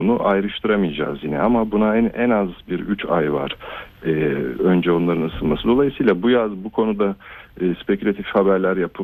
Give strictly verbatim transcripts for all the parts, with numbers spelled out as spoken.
Bunu ayrıştıramayacağız yine ama buna en, en az bir üç ay var. Ee, önce onların ısınması. Dolayısıyla bu yaz bu konuda e, spekülatif haberler yapıp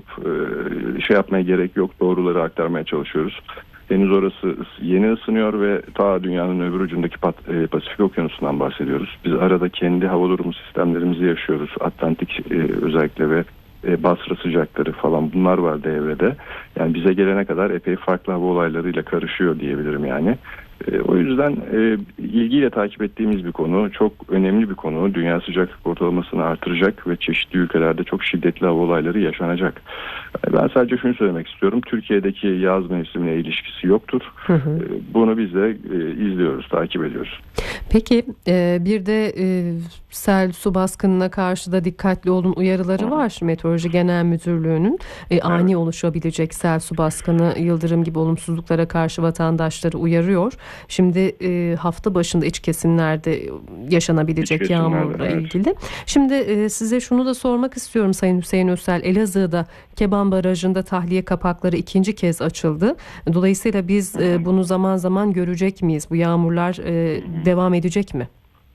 e, şey yapmaya gerek yok. Doğruları aktarmaya çalışıyoruz. Henüz orası yeni ısınıyor ve ta dünyanın öbür ucundaki Pat, e, Pasifik Okyanusu'ndan bahsediyoruz. Biz arada kendi hava durumu sistemlerimizi yaşıyoruz. Atlantik e, özellikle ve e, Basra sıcakları falan bunlar var devrede. Yani bize gelene kadar epey farklı hava olaylarıyla karışıyor diyebilirim yani. E, o yüzden e, ilgiyle takip ettiğimiz bir konu, çok önemli bir konu. Dünya sıcaklık ortalamasını artıracak ve çeşitli ülkelerde çok şiddetli hava olayları yaşanacak. E, ben sadece şunu söylemek istiyorum. Türkiye'deki yaz mevsimine ilişkisi yoktur. Hı hı. E, bunu biz de e, izliyoruz, takip ediyoruz. Peki e, bir de e, sel, su baskınına karşı da dikkatli olun uyarıları var Meteoroloji Genel Müdürlüğü'nün. E, ani evet. oluşabilecek sel, su baskını, yıldırım gibi olumsuzluklara karşı vatandaşları uyarıyor. Şimdi e, hafta başında iç kesimlerde yaşanabilecek iç yağmurla evet. ilgili. Şimdi e, size şunu da sormak istiyorum Sayın Hüseyin Özsel. Elazığ'da Keban Barajı'nda tahliye kapakları ikinci kez açıldı. Dolayısıyla biz e, bunu zaman zaman görecek miyiz? Bu yağmurlar e, devam edecek mi?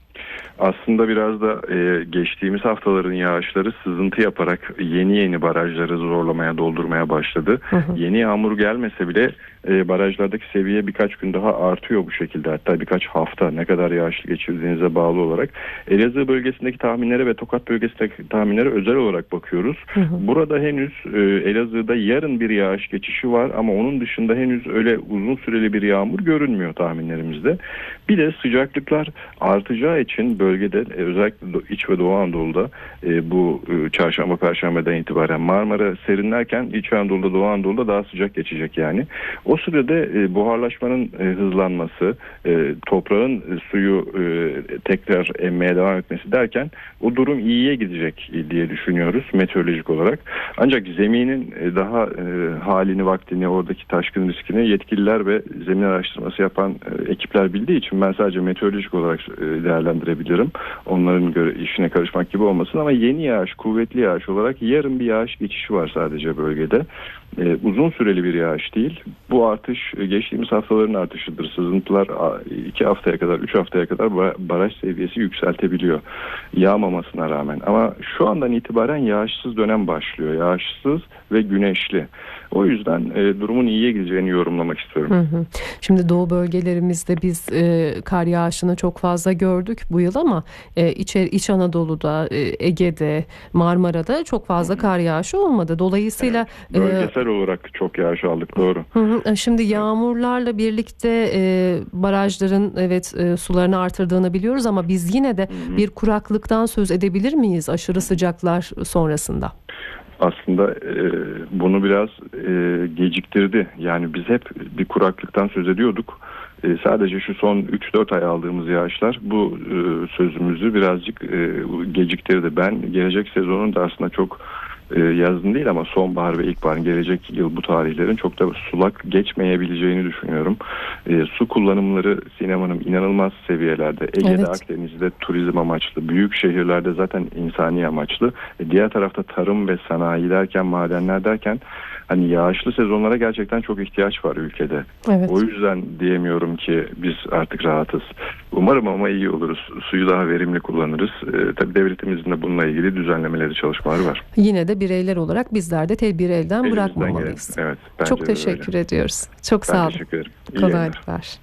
Aslında biraz da e, geçtiğimiz haftaların yağışları sızıntı yaparak yeni yeni barajları zorlamaya, doldurmaya başladı. Hı hı. Yeni yağmur gelmese bile e, barajlardaki seviye birkaç gün daha artıyor bu şekilde. Hatta birkaç hafta ne kadar yağışlı geçirdiğinize bağlı olarak. Elazığ bölgesindeki tahminlere ve Tokat bölgesindeki tahminlere özel olarak bakıyoruz. Hı hı. Burada henüz e, Elazığ'da yarın bir yağış geçişi var ama onun dışında henüz öyle uzun süreli bir yağmur görünmüyor tahminlerimizde. Bir de sıcaklıklar artacağı için bölgede özellikle İç ve Doğu Anadolu'da e, bu e, çarşamba perşembeden itibaren Marmara serinlerken İç Anadolu'da Doğu Anadolu'da daha sıcak geçecek yani. O sırada e, buharlaşmanın e, hızlanması, e, toprağın e, suyu e, tekrar emmeye devam etmesi derken o durum iyiye gidecek diye düşünüyoruz meteorolojik olarak. Ancak zeminin e, daha e, halini, vaktini, oradaki taşkın riskini yetkililer ve zemin araştırması yapan e, ekipler bildiği için ben sadece meteorolojik olarak e, değerlendirebilirim. Onların göre işine karışmak gibi olmasın ama yeni yağış, kuvvetli yağış olarak yarın bir yağış geçişi var sadece bölgede. Ee, uzun süreli bir yağış değil. Bu artış geçtiğimiz haftaların artışıdır. Sızıntılar iki haftaya kadar, üç haftaya kadar baraj seviyesi yükseltebiliyor. Yağmamasına rağmen. Ama şu andan itibaren yağışsız dönem başlıyor. Yağışsız ve güneşli. O yüzden e, durumun iyiye gideceğini yorumlamak istiyorum. Hı hı. Şimdi doğu bölgelerimizde biz e, kar yağışını çok fazla gördük bu yıl ama e, İç, İç Anadolu'da, e, Ege'de, Marmara'da çok fazla kar yağışı olmadı. Dolayısıyla evet, bölgesel e, olarak çok yağış aldık, doğru. Hı hı. Şimdi yağmurlarla birlikte e, barajların evet e, sularını artırdığını biliyoruz ama biz yine de hı hı. bir kuraklıktan söz edebilir miyiz aşırı sıcaklar sonrasında? Aslında e, bunu biraz e, geciktirdi. Yani biz hep bir kuraklıktan söz ediyorduk. E, sadece şu son üç dört ay aldığımız yağışlar bu e, sözümüzü birazcık e, geciktirdi. Ben gelecek sezonun da aslında çok e, yazın değil ama sonbahar ve ilkbaharın gelecek yıl bu tarihlerin çok da sulak geçmeyebileceğini düşünüyorum. E, su kullanımları Sinem Hanım inanılmaz seviyelerde. Ege'de, evet. Akdeniz'de turizm amaçlı, büyük şehirlerde zaten insani amaçlı. E, diğer tarafta tarım ve sanayi derken, madenler derken hani yağışlı sezonlara gerçekten çok ihtiyaç var ülkede. Evet. O yüzden diyemiyorum ki biz artık rahatız. Umarım ama iyi oluruz. Suyu daha verimli kullanırız. E, tabii devletimizin de bununla ilgili düzenlemeleri, çalışmaları var. Yine de bireyler olarak bizler de tedbiri elden Elimizden bırakmamalıyız. Evet, çok teşekkür öyle. ediyoruz. Çok ben sağ olun. Teşekkür ederim. Kolaylıklar.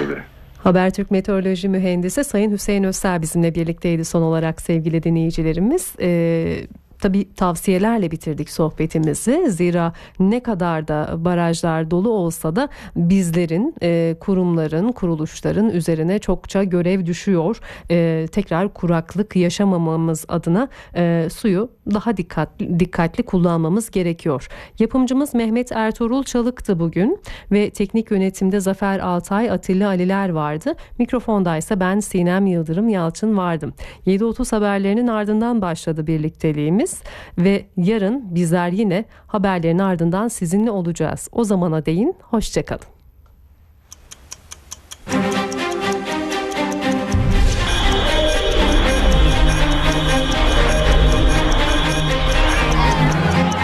Habertürk Meteoroloji Mühendisi Sayın Hüseyin Özsel bizimle birlikteydi son olarak sevgili dinleyicilerimiz. Ee, Tabii tavsiyelerle bitirdik sohbetimizi. Zira ne kadar da barajlar dolu olsa da bizlerin, e, kurumların, kuruluşların üzerine çokça görev düşüyor. E, tekrar kuraklık yaşamamamız adına e, suyu daha dikkatli, dikkatli kullanmamız gerekiyor. Yapımcımız Mehmet Ertuğrul Çalık'tı bugün ve teknik yönetimde Zafer Altay, Atilla Aliler vardı. Mikrofondaysa ben Sinem Yıldırım Yalçın vardım. yedi otuz haberlerinin ardından başladı birlikteliğimiz. Ve yarın bizler yine haberlerin ardından sizinle olacağız. O zamana değin hoşça kalın.